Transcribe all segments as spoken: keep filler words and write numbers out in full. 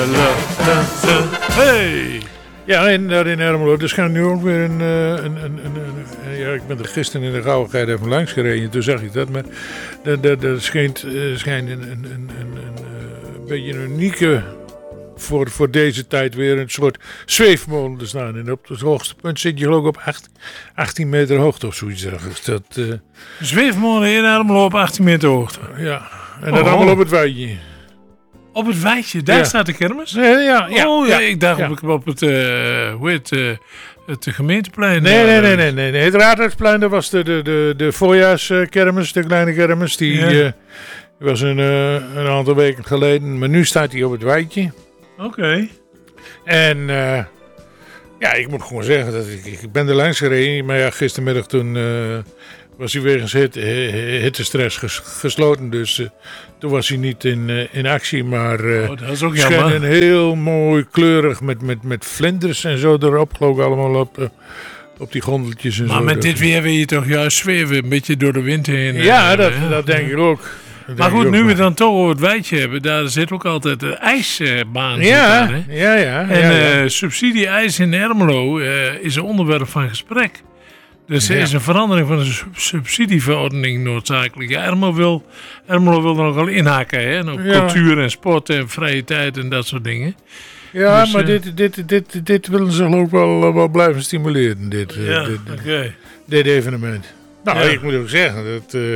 Hey! Ja, en daar in Ermelo, er schijnt nu ook weer een, een, een, een, een... Ja, ik ben er gisteren in de gauwigheid even langs gereden, toen zag ik dat. Maar er schijnt, schijnt een, een, een, een, een beetje een unieke... Voor, voor deze tijd weer een soort zweefmolen te staan. En op het hoogste punt zit je geloof ik op achttien meter hoogte of zoiets. Dat, uh... Zweefmolen in Ermelo op achttien meter hoogte? Ja, en dat oh. allemaal op het weidje. Op het weidje? Daar ja. staat de kermis? Ja, ja, ja. Oh, ja, ja. ik dacht ja. op, op het, uh, hoe heet, uh, het gemeenteplein. Nee, nee, nee, nee, nee, nee. Het Raadhuisplein, dat was de, de, de, de voorjaarskermis, de kleine kermis. Die, ja. uh, die was een, uh, een aantal weken geleden. Maar nu staat hij op het weidje. Oké. Okay. En uh, ja, ik moet gewoon zeggen dat ik, ik ben er langs gereden. Maar ja, gistermiddag toen uh, was hij wegens hit, hittestress ges, gesloten. Dus uh, toen was hij niet in, uh, in actie. Maar uh, oh, dat is ook jammer. Een heel mooi kleurig met, met, met vlinders en zo erop. Geloof ik allemaal op, uh, op die gondeltjes en maar zo. Maar met dit weer wil je toch juist zweven, een beetje door de wind heen. Ja, uh, dat, uh, dat denk ik ook. Maar goed, nu we het dan toch over het weidje hebben, daar zit ook altijd de ijsbaan. Ja, aan, hè? ja, ja. En ja, ja. Uh, subsidie-ijs in Ermelo uh, is een onderwerp van gesprek. Dus er ja. is een verandering van de subsidieverordening noodzakelijk. Ja, Ermelo wil, Ermelo wil er nogal inhaken, hè? Op ja. cultuur en sport en vrije tijd en dat soort dingen. Ja, dus, maar uh, dit, dit, dit, dit willen ze ook wel, wel blijven stimuleren, dit, ja, dit, okay. dit evenement. Nou, ja. ik moet ook zeggen, dat... Uh,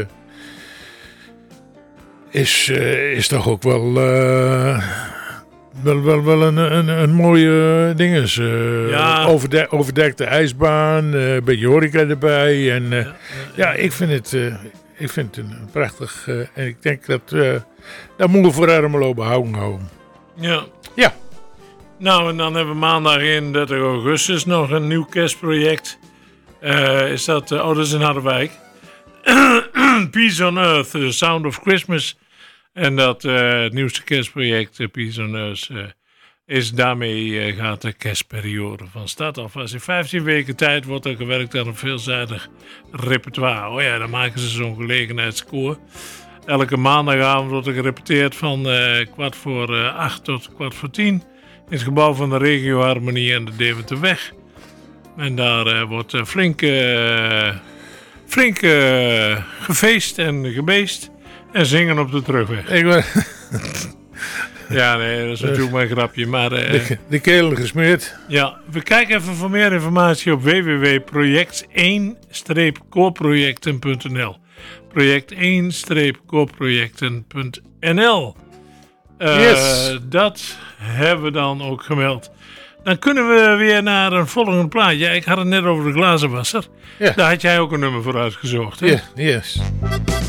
Is, uh, is toch ook wel, uh, wel, wel, wel een, een, een mooie ding. Is, uh, ja. overde- overdekte ijsbaan, uh, een beetje horeca erbij. En, uh, ja, ja, ja. ja, ik vind het, uh, ik vind het een prachtig. Uh, en ik denk dat uh, dat moeten we voor Ermelo behouden houden. Ja. Ja. Nou, en dan hebben we maandag eenendertig augustus nog een nieuw kerstproject. Uh, is dat, uh, oh, dat is in Harderwijk. Peace on Earth, The Sound of Christmas. En dat uh, het nieuwste kerstproject, uh, Peace on Earth, uh, is daarmee uh, gaat de kerstperiode van start af. Als in vijftien weken tijd wordt er gewerkt aan een veelzijdig repertoire. Oh ja, dan maken ze zo'n gelegenheidskoor. Elke maandagavond wordt er gerepeteerd van uh, kwart voor uh, acht tot kwart voor tien. In het gebouw van de Regio Harmonie en de Deventerweg. En daar uh, wordt uh, flink... Uh, Flink uh, gefeest en gebeest en zingen op de terugweg. Ik ben... ja, nee, dat is natuurlijk maar een grapje. Maar, uh, de, de keel gesmeerd. Ja, we kijken even voor meer informatie op w w w punt project één koorprojecten punt n l. project één koorprojecten punt n l. Uh, yes. Dat hebben we dan ook gemeld. Dan kunnen we weer naar een volgende plaatje. Ja, ik had het net over de glazenwasser. Yeah. Daar had jij ook een nummer voor uitgezocht. Hè? Ja, yeah, yes.